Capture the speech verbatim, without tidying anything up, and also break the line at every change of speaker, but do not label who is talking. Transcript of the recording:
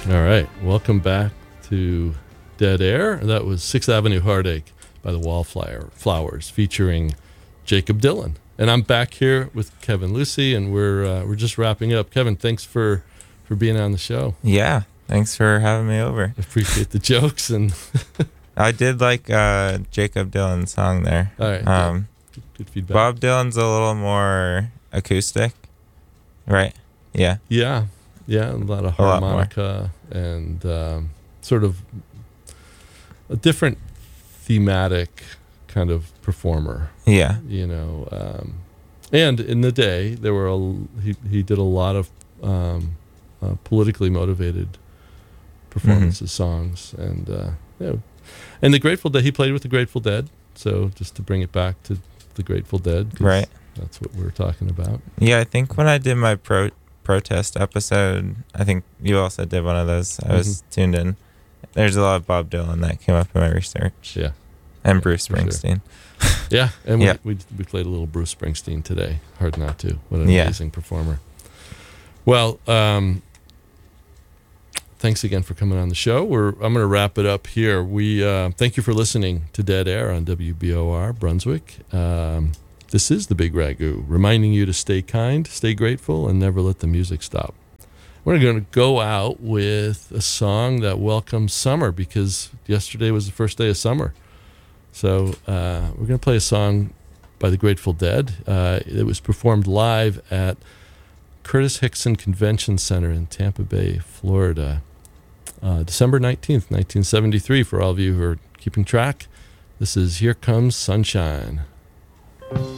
All right, welcome back to Dead Air. That was Sixth Avenue Heartache by the Wallflowers featuring Jakob Dylan. And I'm back here with Kevin Lucy, and we're uh, we're just wrapping up. Kevin, thanks for, for being on the show.
Yeah, thanks for having me over.
I appreciate the jokes. And
I did like uh, Jakob Dylan's song there.
All right,
um,
good, good feedback.
Bob Dylan's a little more acoustic, right? Yeah.
Yeah, yeah, a lot of
A lot
harmonica and um, sort of a different thematic kind of performer.
Yeah.
You know, um, and in the day there were a, he he did a lot of um, uh, politically motivated performances, mm-hmm. songs, and uh, yeah, and the Grateful Dead. He played with the Grateful Dead, so just to bring it back to the Grateful Dead,
right?
That's what we're talking about.
Yeah, I think when I did my pro protest episode, I think you also did one of those. I was mm-hmm. tuned in. There's a lot of Bob Dylan that came up in my research.
Yeah.
And
yeah,
Bruce Springsteen.
Sure. yeah, and we,
yeah.
we we played a little Bruce Springsteen today. Hard not to. What an
yeah.
amazing performer. Well, um, thanks again for coming on the show. We're I'm going to wrap it up here. We uh, thank you for listening to Dead Air on W B O R Brunswick. Um, this is the Big Ragu, reminding you to stay kind, stay grateful, and never let the music stop. We're going to go out with a song that welcomes summer, because yesterday was the first day of summer. So uh, we're going to play a song by the Grateful Dead. Uh, it was performed live at Curtis Hickson Convention Center in Tampa Bay, Florida, uh, December nineteenth, nineteen seventy-three. For all of you who are keeping track, this is Here Comes Sunshine.